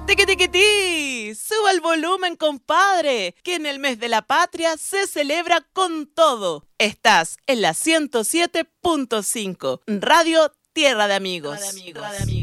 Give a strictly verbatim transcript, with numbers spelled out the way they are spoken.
¡Tiqui, tiqui, ti! ¡Suba el volumen, compadre! Que en el mes de la patria se celebra con todo. Estás en la ciento siete punto cinco, Radio Tierra de Amigos. Tierra de Amigos.